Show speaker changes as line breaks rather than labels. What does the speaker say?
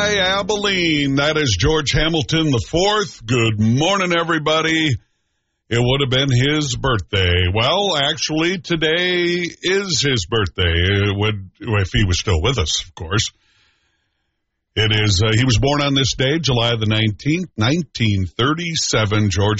by Abilene. That is George Hamilton IV. Good morning, everybody. It would have been his birthday. Well, actually, today is his birthday. It would, if he was still with us, of course. It is. He was born on this day, July the 19th, 1937. George